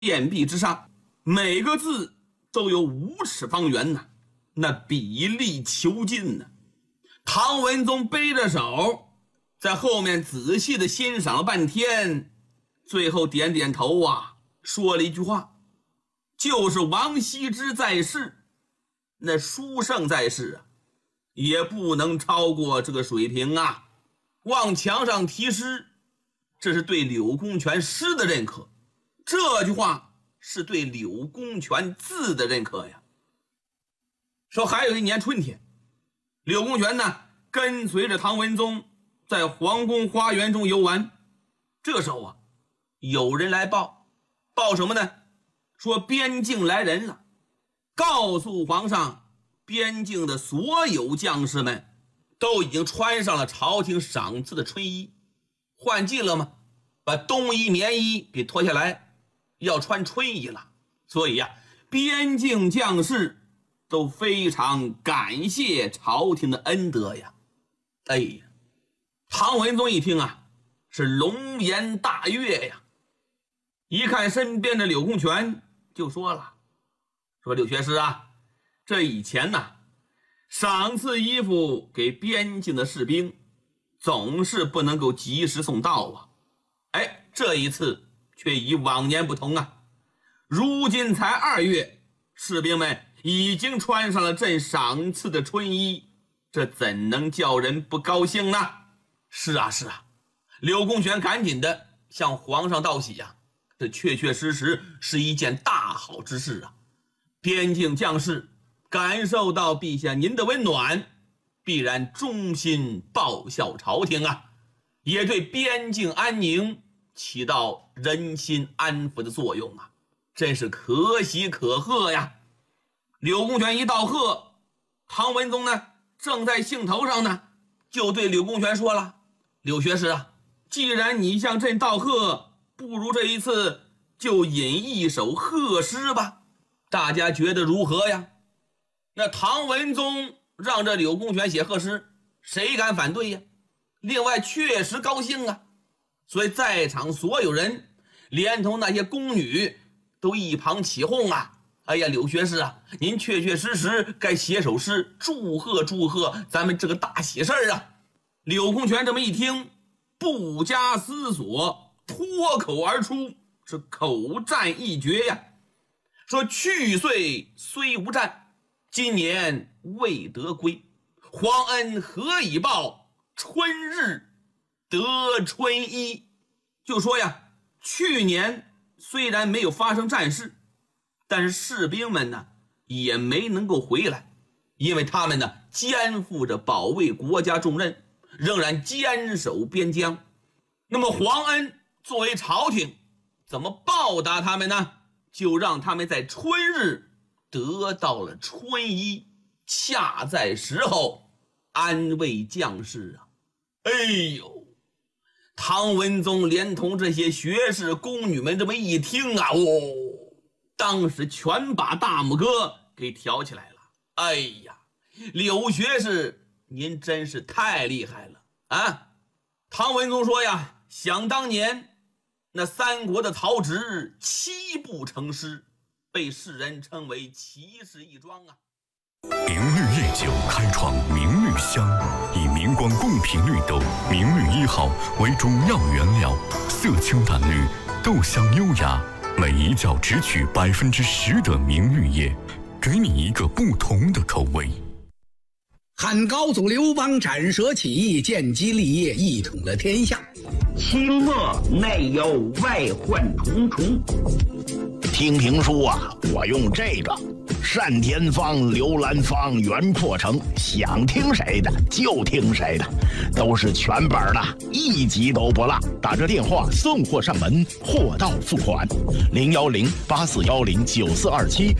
匾壁之上，每个字都有5尺方圆呐，那比例遒劲呐。唐文宗背着手在后面仔细的欣赏了半天，最后点点头啊，说了一句话，就是王羲之在世，那书圣在世啊，也不能超过这个水平啊。往墙上题诗，这是对柳公权诗的认可，这句话是对柳公权字的认可呀。说还有一年春天，柳公权呢跟随着唐文宗在皇宫花园中游玩，这时候啊，有人来报什么呢？说边境来人了，告诉皇上，边境的所有将士们都已经穿上了朝廷赏赐的春衣，换季了吗？把冬衣棉衣给脱下来，要穿春衣了。所以呀，边境将士都非常感谢朝廷的恩德呀。哎呀，唐文宗一听啊，是龙颜大悦呀。一看身边的柳公权，就说了，说柳学师啊，这以前呢，赏赐衣服给边境的士兵，总是不能够及时送到啊。哎，这一次却与往年不同啊。如今才2月，士兵们已经穿上了朕赏赐的春衣，这怎能叫人不高兴呢？是啊，柳公权赶紧的向皇上道喜呀，这确确实实是一件大好之事啊。边境将士感受到陛下您的温暖，必然忠心报效朝廷啊，也对边境安宁起到人心安抚的作用啊，真是可喜可贺呀。柳公权一道贺，唐文宗呢正在兴头上呢，就对柳公权说了，柳学士啊，既然你向朕道贺，不如这一次就引一首贺诗吧，大家觉得如何呀？那唐文宗让这柳公权写贺诗，谁敢反对呀？另外确实高兴啊，所以在场所有人连同那些宫女都一旁起哄啊，哎呀，柳学士啊，您确确实实该写首诗祝贺咱们这个大喜事儿啊。柳公权这么一听，不加思索，脱口而出，是口战一绝呀。说去岁虽无战，今年未得归，皇恩何以报，春日得春衣。就说呀，去年虽然没有发生战事，但是士兵们呢也没能够回来，因为他们呢肩负着保卫国家重任，仍然坚守边疆。那么皇恩作为朝廷怎么报答他们呢？就让他们在春日得到了春衣，恰在时候安慰将士啊。哎呦，唐文宗连同这些学士宫女们这么一听啊，当时全把大拇哥给挑起来了。哎呀，柳学士您真是太厉害了啊！唐文宗说呀，想当年那三国的曹植7部成诗，被世人称为奇士一桩啊。 明绿夜酒开创明绿香，以明光贡品绿豆明绿1号为主要原料，色清淡绿，豆香优雅，每一角只取10%的明绿叶，给你一个不同的口味。 汉高祖刘邦斩蛇起义，建基立业，一统了天下。 清末内忧外患重重。听评书啊，我用这个单田芳、刘兰芳、袁阔成，想听谁的就听谁的，都是全本的，一集都不落。打着电话送货上门，货到付款。010-8410-9427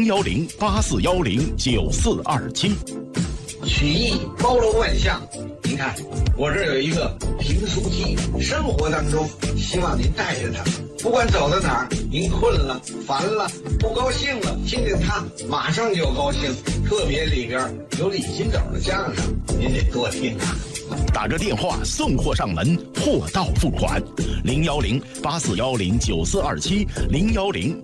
010-8410-9427。 曲艺包罗万象，您看我这有一个评书机，生活当中希望您带着它，不管走到哪儿，您困了、烦了、不高兴了，听听它马上就高兴。特别里边有李金斗的相声，您得多听啊。 打个电话送货上门，货到付款。010-8410-9427，010